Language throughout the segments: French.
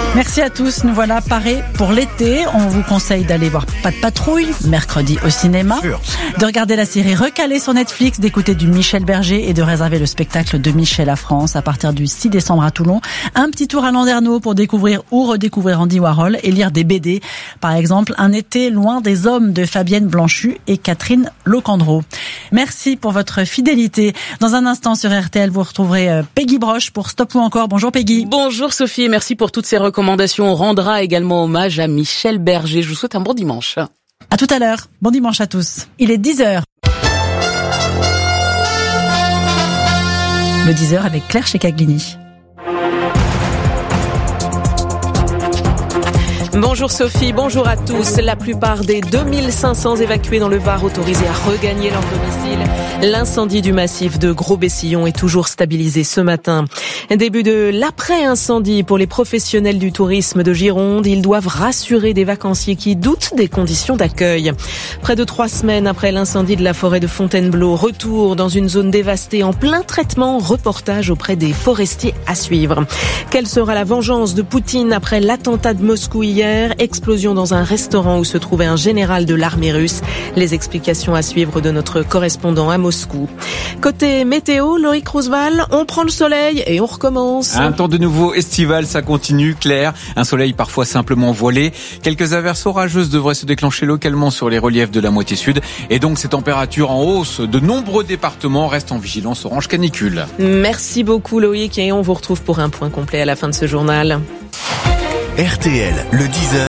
Merci à tous, nous voilà parés pour l'été. On vous conseille d'aller voir Pas de patrouille, mercredi au cinéma, de regarder la série Recalée sur Netflix, d'écouter du Michel Berger et de réserver le spectacle de Michel à France à partir du 6 décembre à Toulon. Un petit tour à Landerneau pour découvrir ou redécouvrir Andy Warhol et lire des BD. Par exemple, Un été loin des hommes de Fabienne Blanchu et Catherine Locandreau. Merci pour votre fidélité. Dans un instant sur RTL, vous retrouverez Peggy Broche pour Stop ou encore. Bonjour Peggy. Bonjour Sophie, merci pour toutes ces recommandations. On rendra également hommage à Michel Berger. Je vous souhaite un bon dimanche. À tout à l'heure. Bon dimanche à tous. Il est 10h. Le 10h avec Claire Checaglini. Bonjour Sophie, bonjour à tous. La plupart des 2500 évacués dans le Var autorisés à regagner leur domicile. L'incendie du massif de Gros-Bessillon est toujours stabilisé ce matin. Début de l'après-incendie pour les professionnels du tourisme de Gironde. Ils doivent rassurer des vacanciers qui doutent des conditions d'accueil. Près de 3 semaines après l'incendie de la forêt de Fontainebleau, retour dans une zone dévastée en plein traitement, reportage auprès des forestiers à suivre. Quelle sera la vengeance de Poutine après l'attentat de Moscou hier? Explosion dans un restaurant où se trouvait un général de l'armée russe. Les explications à suivre de notre correspondant à Moscou. Côté météo, Loïc Roosevelt, on prend le soleil et on recommence. Un temps de nouveau estival, ça continue, Claire. Un soleil parfois simplement voilé. Quelques averses orageuses devraient se déclencher localement sur les reliefs de la moitié sud. Et donc ces températures en hausse de nombreux départements restent en vigilance orange canicule. Merci beaucoup Loïc et on vous retrouve pour un point complet à la fin de ce journal. RTL, le 10h.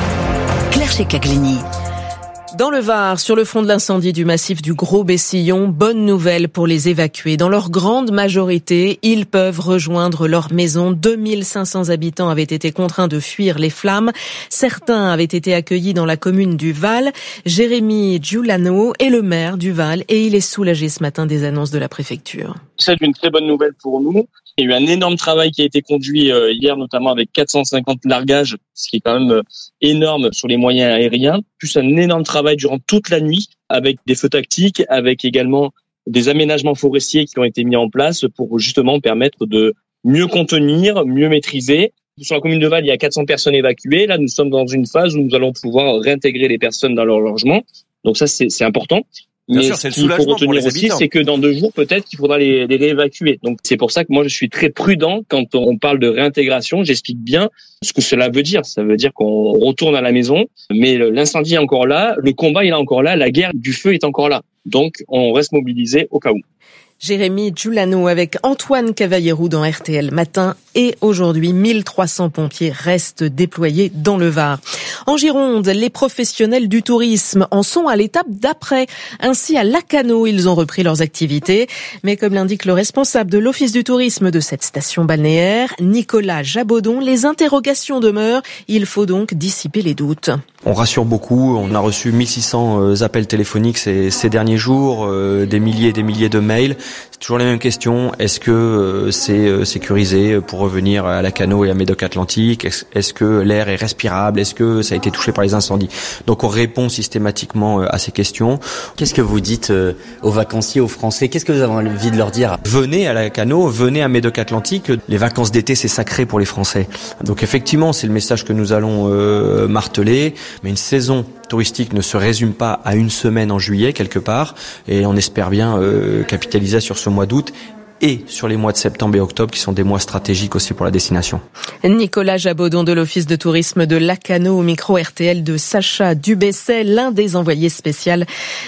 Claire Checaglini. Dans le Var, sur le fond de l'incendie du massif du Gros-Bessillon, bonne nouvelle pour les évacués. Dans leur grande majorité, ils peuvent rejoindre leur maison. 2500 habitants avaient été contraints de fuir les flammes. Certains avaient été accueillis dans la commune du Val. Jérémy Giuliano est le maire du Val et il est soulagé ce matin des annonces de la préfecture. C'est une très bonne nouvelle pour nous. Il y a eu un énorme travail qui a été conduit hier, notamment avec 450 largages, ce qui est quand même énorme sur les moyens aériens, plus un énorme travail durant toute la nuit, avec des feux tactiques, avec également des aménagements forestiers qui ont été mis en place pour justement permettre de mieux contenir, mieux maîtriser. Sur la commune de Val, il y a 400 personnes évacuées. Là, nous sommes dans une phase où nous allons pouvoir réintégrer les personnes dans leur logement. Donc ça, c'est important. Bien Mais sûr, c'est ce qu'il faut retenir aussi, c'est que dans 2 jours, peut-être qu'il faudra les réévacuer. Donc, c'est pour ça que moi, je suis très prudent quand on parle de réintégration. J'explique bien ce que cela veut dire. Ça veut dire qu'on retourne à la maison, mais l'incendie est encore là, le combat il est encore là, la guerre du feu est encore là. Donc, on reste mobilisé au cas où. Jérémy Giuliano avec Antoine Cavallero dans RTL Matin. Et aujourd'hui, 1300 pompiers restent déployés dans le Var. En Gironde, les professionnels du tourisme en sont à l'étape d'après. Ainsi, à Lacanau, ils ont repris leurs activités. Mais comme l'indique le responsable de l'Office du tourisme de cette station balnéaire, Nicolas Jabodon, les interrogations demeurent. Il faut donc dissiper les doutes. On rassure beaucoup. On a reçu 1600 appels téléphoniques ces derniers jours, des milliers et des milliers de mails. C'est toujours les mêmes questions. Est-ce que c'est sécurisé pour revenir à Lacanau et à Médoc-Atlantique? Est-ce que l'air est respirable? Est-ce que ça a été touché par les incendies? Donc on répond systématiquement à ces questions. Qu'est-ce que vous dites aux vacanciers, aux Français? Qu'est-ce que vous avez envie de leur dire? Venez à Lacanau, venez à Médoc-Atlantique. Les vacances d'été, c'est sacré pour les Français. Donc effectivement, c'est le message que nous allons marteler. Mais une saison touristique ne se résume pas à une semaine en juillet quelque part, et on espère bien capitaliser sur ce mois d'août et sur les mois de septembre et octobre qui sont des mois stratégiques aussi pour la destination. Nicolas Jabodon de l'Office de tourisme de Lacanau au micro RTL de Sacha Dubesset, l'un des envoyés spéciaux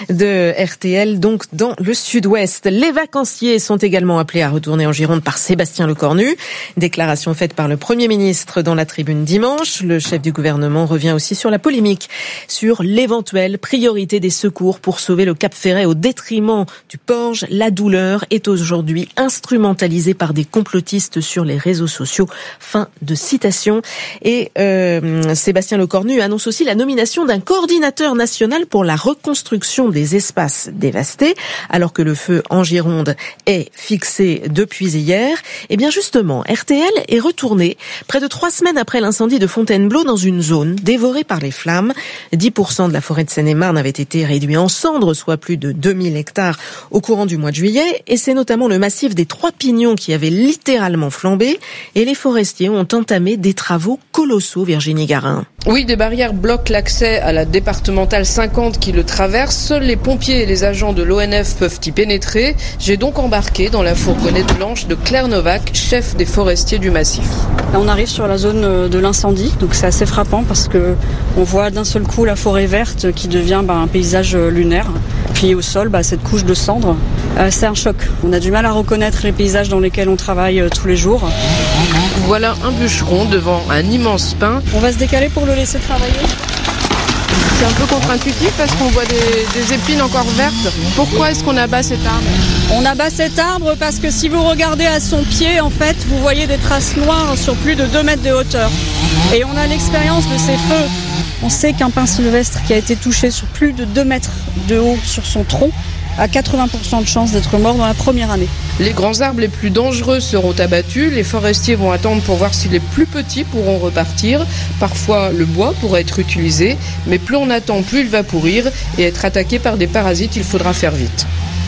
de RTL, donc dans le sud-ouest. Les vacanciers sont également appelés à retourner en Gironde par Sébastien Lecornu. Déclaration faite par le Premier ministre dans la Tribune dimanche. Le chef du gouvernement revient aussi sur la polémique sur l'éventuelle priorité des secours pour sauver le Cap Ferret au détriment du Porge. La douleur est aujourd'hui instrumentalisée par des complotistes sur les réseaux sociaux. Fin de citation. Et Sébastien Lecornu annonce aussi la nomination d'un coordinateur national pour la reconstruction des espaces dévastés, alors que le feu en Gironde est fixé depuis hier. Et bien justement, RTL est retourné près de 3 semaines après l'incendie de Fontainebleau dans une zone dévorée par les flammes. 10% de la forêt de Seine-et-Marne avait été réduit en cendres, soit plus de 2000 hectares au courant du mois de juillet. Et c'est notamment le massif massif des Trois Pignons qui avait littéralement flambé et les forestiers ont entamé des travaux colossaux, Virginie Garin. Oui, des barrières bloquent l'accès à la départementale 50 qui le traverse. Seuls les pompiers et les agents de l'ONF peuvent y pénétrer. J'ai donc embarqué dans la fourgonnette blanche de Claire Novak, chef des forestiers du massif. Là, on arrive sur la zone de l'incendie, donc c'est assez frappant parce que on voit d'un seul coup la forêt verte qui devient un paysage lunaire. Puis au sol, cette couche de cendres, c'est un choc. On a du mal à reconnaître les paysages dans lesquels on travaille tous les jours. Voilà un bûcheron devant un immense pin. On va se décaler pour le laisser travailler. C'est un peu contre-intuitif parce qu'on voit des épines encore vertes. Pourquoi est-ce qu'on abat cet arbre ? On abat cet arbre parce que si vous regardez à son pied, en fait, vous voyez des traces noires sur plus de 2 mètres de hauteur. Et on a l'expérience de ces feux. On sait qu'un pin sylvestre qui a été touché sur plus de 2 mètres de haut sur son tronc a 80% de chances d'être mort dans la première année. Les grands arbres les plus dangereux seront abattus. Les forestiers vont attendre pour voir si les plus petits pourront repartir. Parfois, le bois pourra être utilisé, mais plus on attend, plus il va pourrir et être attaqué par des parasites. Il faudra faire vite.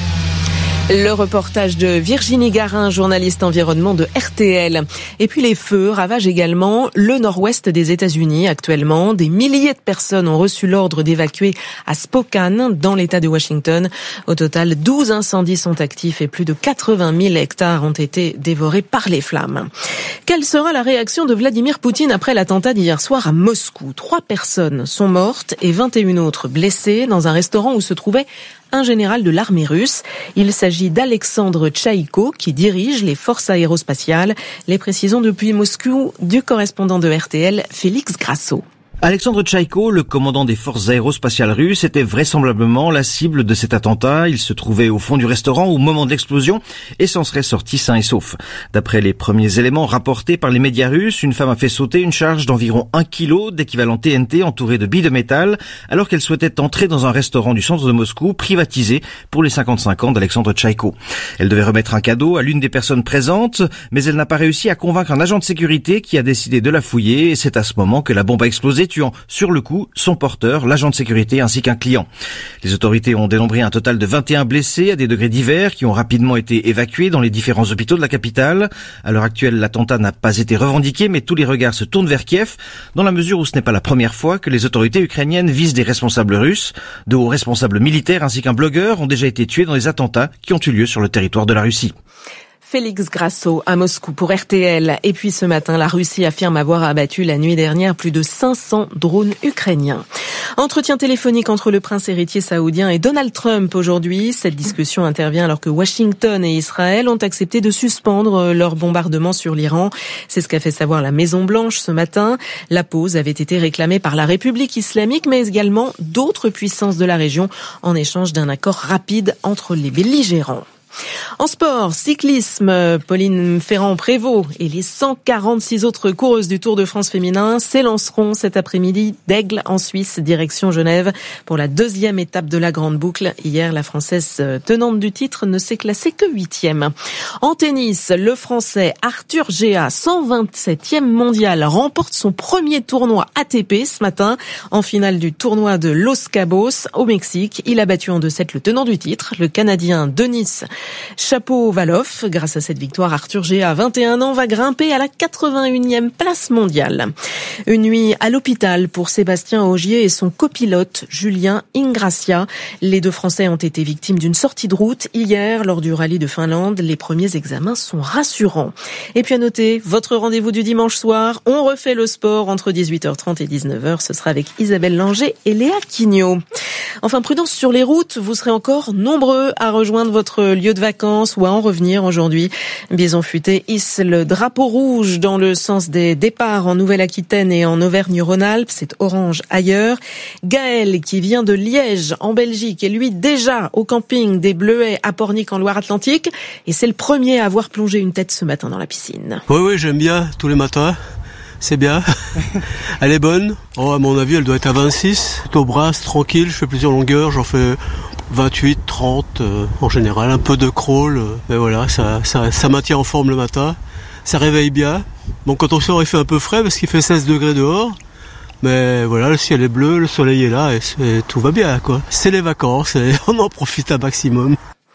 Le reportage de Virginie Garin, journaliste environnement de RTL. Et puis les feux ravagent également le nord-ouest des États-Unis actuellement. Des milliers de personnes ont reçu l'ordre d'évacuer à Spokane, dans l'État de Washington. Au total, 12 incendies sont actifs et plus de 80 000 hectares ont été dévorés par les flammes. Quelle sera la réaction de Vladimir Poutine après l'attentat d'hier soir à Moscou ? 3 personnes sont mortes et 21 autres blessées dans un restaurant où se trouvait un général de l'armée russe. Il s'agit d'Alexandre Tchaïko qui dirige les forces aérospatiales. Les précisions depuis Moscou du correspondant de RTL, Félix Grasso. Alexandre Tchaïko, le commandant des forces aérospatiales russes, était vraisemblablement la cible de cet attentat. Il se trouvait au fond du restaurant au moment de l'explosion et s'en serait sorti sain et sauf. D'après les premiers éléments rapportés par les médias russes, une femme a fait sauter une charge d'environ 1 kg d'équivalent TNT entourée de billes de métal alors qu'elle souhaitait entrer dans un restaurant du centre de Moscou privatisé pour les 55 ans d'Alexandre Tchaïko. Elle devait remettre un cadeau à l'une des personnes présentes, mais elle n'a pas réussi à convaincre un agent de sécurité qui a décidé de la fouiller et c'est à ce moment que la bombe a explosé, tuant sur le coup son porteur, l'agent de sécurité ainsi qu'un client. Les autorités ont dénombré un total de 21 blessés à des degrés divers qui ont rapidement été évacués dans les différents hôpitaux de la capitale. À l'heure actuelle, l'attentat n'a pas été revendiqué, mais tous les regards se tournent vers Kiev, dans la mesure où ce n'est pas la première fois que les autorités ukrainiennes visent des responsables russes. De hauts responsables militaires ainsi qu'un blogueur ont déjà été tués dans les attentats qui ont eu lieu sur le territoire de la Russie. Félix Grasso à Moscou pour RTL. Et puis ce matin, la Russie affirme avoir abattu la nuit dernière plus de 500 drones ukrainiens. Entretien téléphonique entre le prince héritier saoudien et Donald Trump aujourd'hui. Cette discussion intervient alors que Washington et Israël ont accepté de suspendre leur bombardement sur l'Iran. C'est ce qu'a fait savoir la Maison-Blanche ce matin. La pause avait été réclamée par la République islamique, mais également d'autres puissances de la région en échange d'un accord rapide entre les belligérants. En sport, cyclisme, Pauline Ferrand-Prévot et les 146 autres coureuses du Tour de France féminin s'élanceront cet après-midi d'Aigle en Suisse, direction Genève, pour la 2e étape de la Grande Boucle. Hier, la Française tenante du titre ne s'est classée que 8e. En tennis, le Français Arthur Géa, 127e mondial, remporte son premier tournoi ATP ce matin en finale du tournoi de Los Cabos au Mexique. Il a battu en 2-7 le tenant du titre, le Canadien Denis Shapovalov. Grâce à cette victoire, Arthur Géa, 21 ans, va grimper à la 81e place mondiale. Une nuit à l'hôpital pour Sébastien Ogier et son copilote Julien Ingrassia. Les 2 Français ont été victimes d'une sortie de route hier lors du rallye de Finlande. Les premiers examens sont rassurants. Et puis à noter, votre rendez-vous du dimanche soir, on refait le sport entre 18h30 et 19h. Ce sera avec Isabelle Langer et Léa Quignot. Enfin, prudence sur les routes, vous serez encore nombreux à rejoindre votre lieu de vacances ou à en revenir aujourd'hui. Bison Futé hisse le drapeau rouge dans le sens des départs en Nouvelle-Aquitaine et en Auvergne-Rhône-Alpes. C'est orange ailleurs. Gaël, qui vient de Liège en Belgique, est lui déjà au camping des Bleuets à Pornic en Loire-Atlantique. Et c'est le premier à avoir plongé une tête ce matin dans la piscine. Oui, j'aime bien tous les matins. C'est bien. Elle est bonne. À mon avis, elle doit être à 26. Au brasse, tranquille. Je fais plusieurs longueurs. J'en fais 28, 30 en général. Un peu de crawl. Mais voilà, ça maintient en forme le matin. Ça réveille bien. Bon, quand on sort, il fait un peu frais parce qu'il fait 16 degrés dehors. Mais voilà, le ciel est bleu, le soleil est là et tout va bien, quoi. C'est les vacances et on en profite un maximum.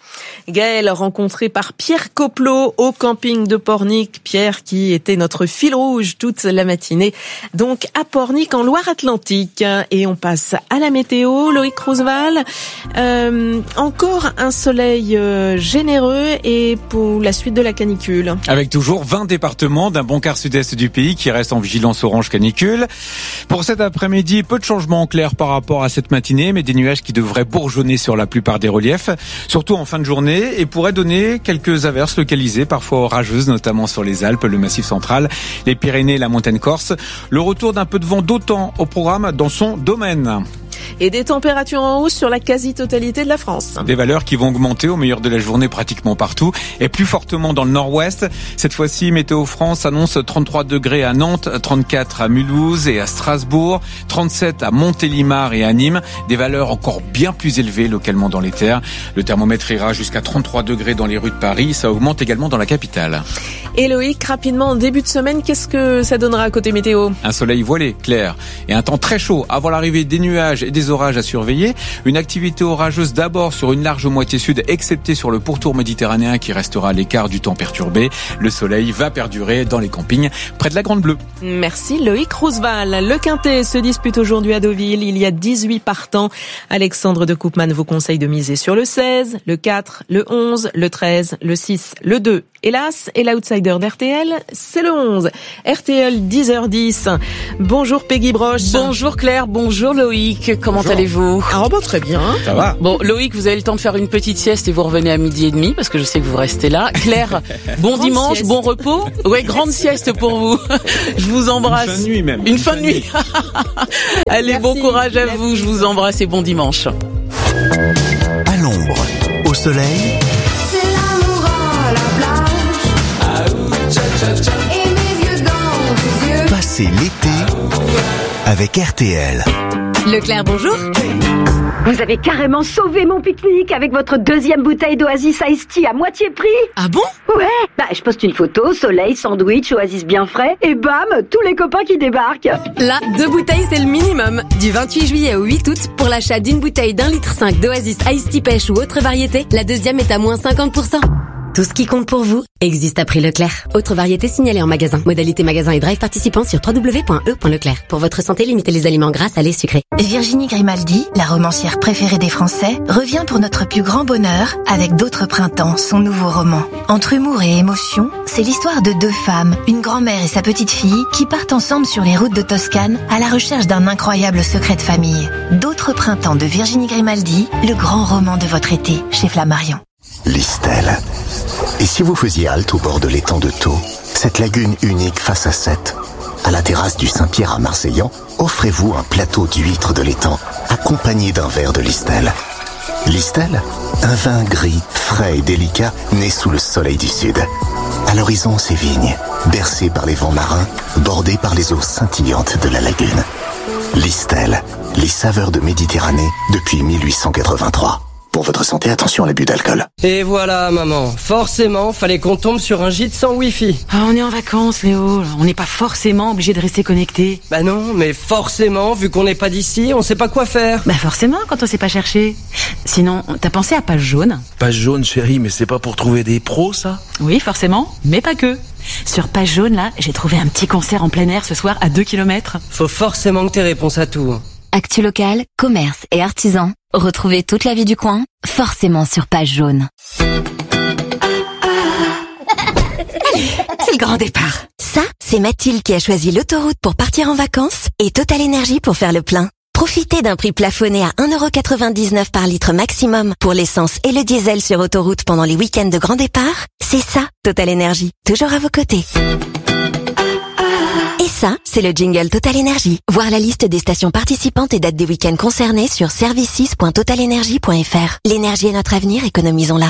Gaël, rencontré par Pierre Coplot au camping de Pornic. Pierre qui était notre fil rouge toute la matinée. Donc à Pornic en Loire-Atlantique. Et on passe à la météo. Loïc Roosevelt. Encore un soleil généreux et pour la suite de la canicule. Avec toujours 20 départements d'un bon quart sud-est du pays qui restent en vigilance orange canicule. Pour cet après-midi, peu de changements en clair par rapport à cette matinée, mais des nuages qui devraient bourgeonner sur la plupart des reliefs, surtout en fin de journée, et pourraient donner quelques averses localisées, parfois orageuses, notamment sur les Alpes, le Massif central, les Pyrénées et la montagne corse. Le retour d'un peu de vent d'autant au programme dans son domaine. Et des températures en hausse sur la quasi-totalité de la France. Des valeurs qui vont augmenter au meilleur de la journée pratiquement partout et plus fortement dans le nord-ouest. Cette fois-ci, Météo France annonce 33 degrés à Nantes, 34 à Mulhouse et à Strasbourg, 37 à Montélimar et à Nîmes. Des valeurs encore bien plus élevées localement dans les terres. Le thermomètre ira jusqu'à 33 degrés dans les rues de Paris. Ça augmente également dans la capitale. Et Loïc, rapidement, en début de semaine, qu'est-ce que ça donnera à côté météo ? Un soleil voilé, clair, et un temps très chaud avant l'arrivée des nuages et des orages à surveiller. Une activité orageuse d'abord sur une large moitié sud, excepté sur le pourtour méditerranéen qui restera à l'écart du temps perturbé. Le soleil va perdurer dans les campings près de la Grande Bleue. Merci Loïc Roosevelt. Le Quintet se dispute aujourd'hui à Deauville. Il y a 18 partants. Alexandre de Koopman vous conseille de miser sur le 16, le 4, le 11, le 13, le 6, le 2. Hélas, et l'outsider d'RTL, c'est le 11. RTL 10h10. Bonjour Peggy Broche. Bonjour Claire, bonjour Loïc. Comment allez-vous ? Ah bon, très bien. Ça va. Bon, Loïc, vous avez le temps de faire une petite sieste et vous revenez à 12h30 parce que je sais que vous restez là. Claire, bon grande dimanche, sieste. Bon repos. Ouais, grande sieste pour vous. Je vous embrasse. Une fin de nuit même. Une fin de nuit. Allez, merci, bon courage à vous. Je vous embrasse et bon dimanche. À l'ombre, au soleil. Passez l'été avec RTL. Leclerc, bonjour. Vous avez carrément sauvé mon pique-nique avec votre deuxième bouteille d'Oasis Iced Tea à moitié prix. Ah bon ? Ouais. Je poste une photo, soleil, sandwich, Oasis bien frais, et bam, tous les copains qui débarquent. Là, 2 bouteilles, c'est le minimum. Du 28 juillet au 8 août, pour l'achat d'une bouteille d'1,5 litre d'Oasis Iced Tea pêche ou autre variété, la deuxième est à moins 50%. Tout ce qui compte pour vous existe à prix Leclerc. Autre variété signalée en magasin. Modalité magasin et drive participant sur www.e.leclerc. Pour votre santé, limitez les aliments gras, salés, sucrés. Virginie Grimaldi, la romancière préférée des Français, revient pour notre plus grand bonheur avec D'autres printemps, son nouveau roman. Entre humour et émotion, c'est l'histoire de 2 femmes, une grand-mère et sa petite-fille, qui partent ensemble sur les routes de Toscane à la recherche d'un incroyable secret de famille. D'autres printemps de Virginie Grimaldi, le grand roman de votre été, chez Flammarion. Listel. Et si vous faisiez halte au bord de l'étang de Thau, cette lagune unique face à Sète, à la terrasse du Saint-Pierre à Marseillan, offrez-vous un plateau d'huîtres de l'étang, accompagné d'un verre de Listel. Listel, un vin gris, frais et délicat, né sous le soleil du sud. À l'horizon, ces vignes, bercées par les vents marins, bordées par les eaux scintillantes de la lagune. Listel, les saveurs de Méditerranée depuis 1883. Pour votre santé, attention à l'abus d'alcool. Et voilà, maman. Forcément, fallait qu'on tombe sur un gîte sans wifi. Ah, on est en vacances, Léo. On n'est pas forcément obligé de rester connecté. Bah non, mais forcément, vu qu'on n'est pas d'ici, on sait pas quoi faire. Bah forcément, quand on sait pas chercher. Sinon, t'as pensé à Page Jaune ? Page Jaune, chérie, mais c'est pas pour trouver des pros, ça ? Oui, forcément, mais pas que. Sur Page Jaune, là, j'ai trouvé un petit concert en plein air ce soir à 2 km. Faut forcément que t'aies réponse à tout. Actu local, commerce et artisans. Retrouvez toute la vie du coin, forcément sur Page Jaune. C'est le grand départ. Ça, c'est Mathilde qui a choisi l'autoroute pour partir en vacances et Total Énergie pour faire le plein. Profitez d'un prix plafonné à 1,99€ par litre maximum pour l'essence et le diesel sur autoroute pendant les week-ends de grand départ. C'est ça, Total Énergie. Toujours à vos côtés. Et ça, c'est le jingle Total Énergie. Voir la liste des stations participantes et dates des week-ends concernés sur services.totalenergie.fr. L'énergie est notre avenir, économisons-la.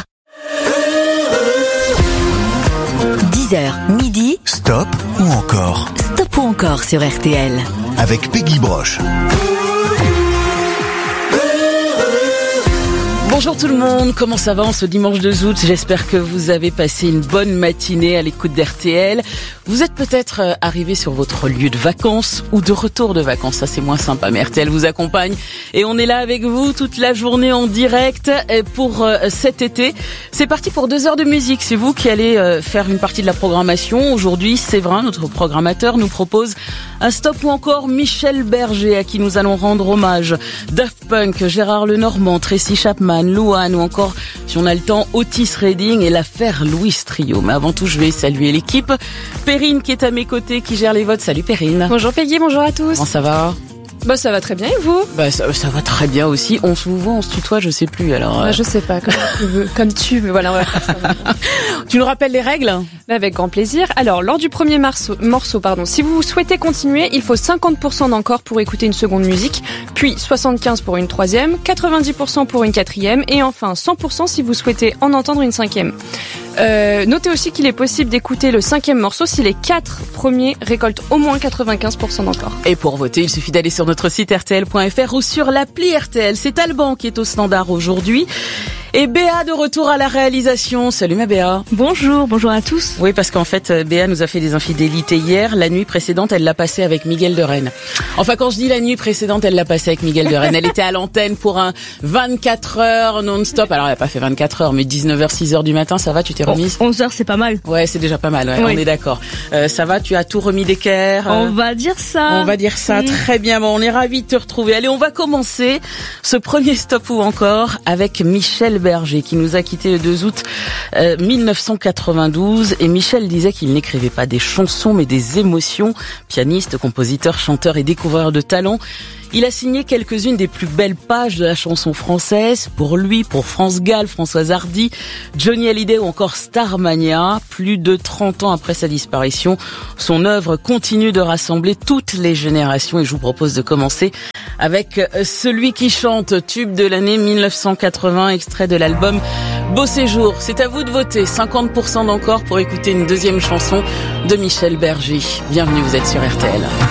10h, midi. Stop ou encore ? Stop ou encore sur RTL. Avec Peggy Broche. Bonjour tout le monde, comment ça va en ce dimanche 2 août? J'espère que vous avez passé une bonne matinée à l'écoute d'RTL. Vous êtes peut-être arrivé sur votre lieu de vacances ou de retour de vacances, ça c'est moins sympa, mais RTL vous accompagne et on est là avec vous toute la journée en direct pour cet été. C'est parti pour 2 heures de musique, c'est vous qui allez faire une partie de la programmation. Aujourd'hui, Séverin, notre programmateur, nous propose un stop ou encore Michel Berger à qui nous allons rendre hommage. Daft Punk, Gérard Lenormand, Tracy Chapman, Louane ou encore, si on a le temps, Otis Redding et l'affaire Louis Trio. Mais avant tout, je vais saluer l'équipe. Perrine qui est à mes côtés, qui gère les votes. Salut Perrine. Bonjour Peggy, bonjour à tous. Comment ça va? Bah ça va très bien et vous? Bah ça va très bien aussi. On se voit, on se tutoie, je sais plus alors. Bah, je sais pas, comme tu veux. Voilà, on va faire ça. Tu nous rappelles les règles? Bah, avec grand plaisir. Alors lors du premier morceau, si vous souhaitez continuer, il faut 50% d'encore pour écouter une seconde musique, puis 75% pour une troisième, 90% pour une quatrième et enfin 100% si vous souhaitez en entendre une cinquième. Notez aussi qu'il est possible d'écouter le 5e morceau si les 4 premiers récoltent au moins 95% d'encore. Et pour voter, il suffit d'aller sur notre site rtl.fr ou sur l'appli RTL. C'est Alban qui est au standard aujourd'hui. Et Béa de retour à la réalisation. Salut ma Béa. Bonjour à tous. Oui, parce qu'en fait, Béa nous a fait des infidélités hier. La nuit précédente, elle l'a passée avec Miguel de Rennes. Enfin, quand je dis la nuit précédente, elle l'a passée avec Miguel de Rennes. Elle était à l'antenne pour un 24 heures non-stop. Alors, elle a pas fait 24 heures, mais 19h, 6h du matin, ça va, tu t'es remise? 11h, c'est pas mal. Ouais, c'est déjà pas mal, ouais, oui. On est d'accord. Ça va, tu as tout remis d'équerre? On va dire ça. On va dire ça, oui. Très bien. Bon, on est ravis de te retrouver. Allez, on va commencer ce premier stop ou encore avec Michel Berger qui nous a quitté le 2 août 1992 et Michel disait qu'il n'écrivait pas des chansons mais des émotions. Pianiste, compositeur, chanteur et découvreur de talent, il a signé quelques-unes des plus belles pages de la chanson française pour lui, pour France Gall, Françoise Hardy, Johnny Hallyday ou encore Starmania. Plus de 30 ans après sa disparition, son œuvre continue de rassembler toutes les générations et je vous propose de commencer avec celui qui chante, tube de l'année 1980, extrait de l'album Beau Séjour. C'est à vous de voter, 50% d'encore pour écouter une deuxième chanson de Michel Berger. Bienvenue, vous êtes sur RTL.